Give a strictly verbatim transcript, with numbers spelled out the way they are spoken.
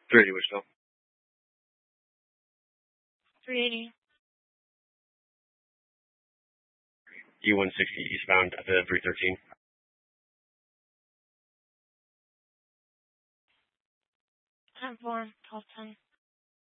three eighty Wichita. three eighty. E one sixty eastbound at the three thirteen. ten four, twelve ten.